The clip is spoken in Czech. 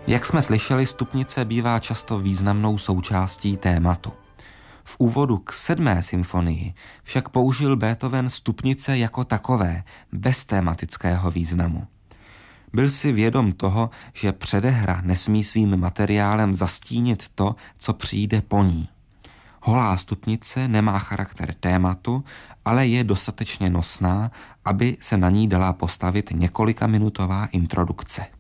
Jak jsme slyšeli, stupnice bývá často významnou součástí tématu. V úvodu k 7. symfonii však použil Beethoven stupnice jako takové, bez tématického významu. Byl si vědom toho, že předehra nesmí svým materiálem zastínit to, co přijde po ní. Holá stupnice nemá charakter tématu, ale je dostatečně nosná, aby se na ní dala postavit několikaminutová introdukce.